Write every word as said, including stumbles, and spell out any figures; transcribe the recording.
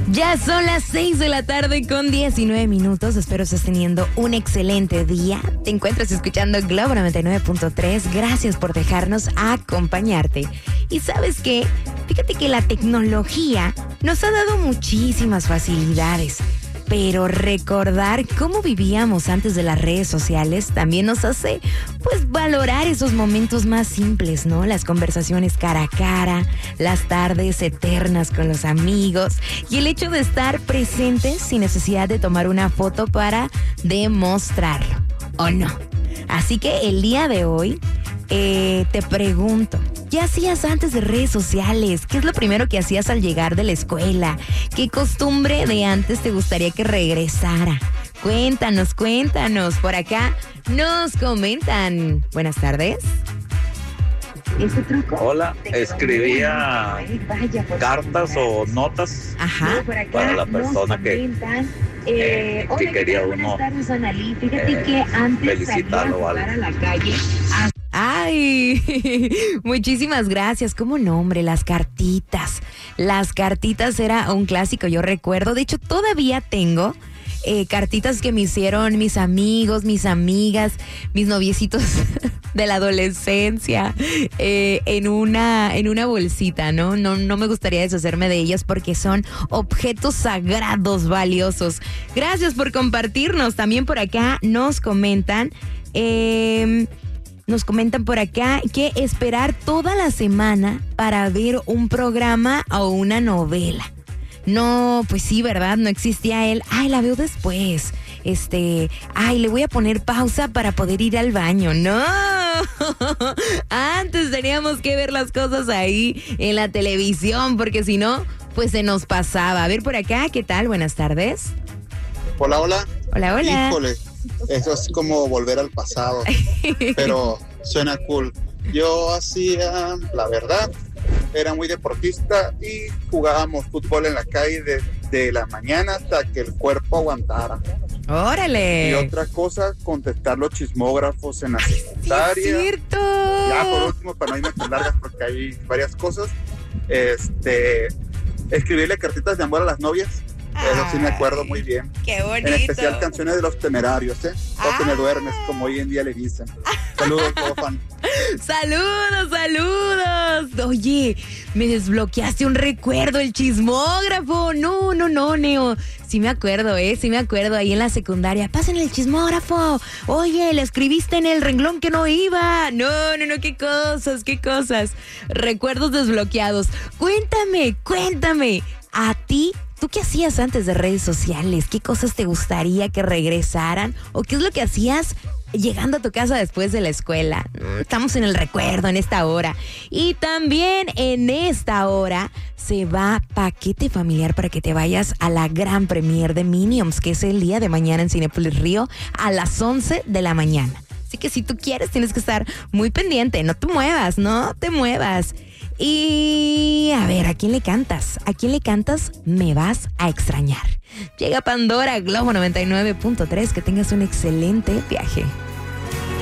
Ya son las seis de la tarde con diecinueve minutos. Espero estés teniendo un excelente día. Te encuentras escuchando Globo noventa y nueve punto tres. Gracias por dejarnos acompañarte. Y ¿sabes qué? Fíjate que la tecnología nos ha dado muchísimas facilidades. Pero recordar cómo vivíamos antes de las redes sociales también nos hace, pues, valorar esos momentos más simples, ¿no? Las conversaciones cara a cara, las tardes eternas con los amigos y el hecho de estar presentes sin necesidad de tomar una foto para demostrarlo, ¿o no? Así que el día de hoy eh, te pregunto, ¿qué hacías antes de redes sociales? ¿Qué es lo primero que hacías al llegar de la escuela? ¿Qué costumbre de antes te gustaría que regresara? Cuéntanos, cuéntanos. Por acá nos comentan. Buenas tardes. Hola, escribía cartas o notas Ajá. para la persona que, eh, que quería uno eh, felicitarlo o algo. Ay, muchísimas gracias. ¿Cómo no, hombre? Las cartitas. Las cartitas era un clásico, yo recuerdo. De hecho, todavía tengo eh, cartitas que me hicieron mis amigos, mis amigas, mis noviecitos de la adolescencia eh, en una en una bolsita, ¿no? No, no me gustaría deshacerme de ellas porque son objetos sagrados, valiosos. Gracias por compartirnos. También por acá nos comentan... Eh, Nos comentan por acá que esperar toda la semana para ver un programa o una novela. No, pues sí, ¿verdad? No existía el, ay, la veo después. Este, ay, le voy a poner pausa para poder ir al baño. No, antes teníamos que ver las cosas ahí en la televisión porque si no, pues se nos pasaba. A ver por acá, ¿qué tal? Buenas tardes. Hola, hola. Hola, hola. Híjole. Eso es como volver al pasado, pero suena cool. Yo hacía, la verdad, era muy deportista y jugábamos fútbol en la calle desde la mañana hasta que el cuerpo aguantara. ¡Órale! Y otra cosa, contestar los chismógrafos en la secundaria. ¡Sí es cierto! Ya por último, para no irme tan largas porque hay varias cosas, este, escribirle cartitas de amor a las novias. Eso sí me acuerdo muy bien. ¡Qué bonito! En especial canciones de los temerarios, ¿eh? O que me duermes, como hoy en día le dicen. Saludos, todo fan. ¡Saludos, saludos! Oye, me desbloqueaste un recuerdo, el chismógrafo. No, no, no, Neo. Sí me acuerdo, ¿eh? Sí me acuerdo ahí en la secundaria. ¡Pasen el chismógrafo! Oye, le escribiste en el renglón que no iba. No, no, no, qué cosas, qué cosas. Recuerdos desbloqueados. Cuéntame, cuéntame. ¿A ti? ¿Tú qué hacías antes de redes sociales? ¿Qué cosas te gustaría que regresaran? ¿O qué es lo que hacías llegando a tu casa después de la escuela? Estamos en el recuerdo en esta hora. Y también en esta hora se va paquete familiar para que te vayas a la gran premier de Minions, que es el día de mañana en Cinépolis Río a las once de la mañana. Así que si tú quieres tienes que estar muy pendiente. No te muevas, no te muevas. Y a ver, ¿a quién le cantas? ¿A quién le cantas? Me vas a extrañar. Llega Pandora, Globo noventa y nueve punto tres. Que tengas un excelente viaje.